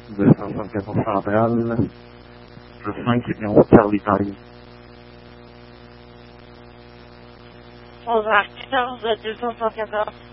274 centrale. Le 5 et 11 Charlie Paris. 11h14, 274.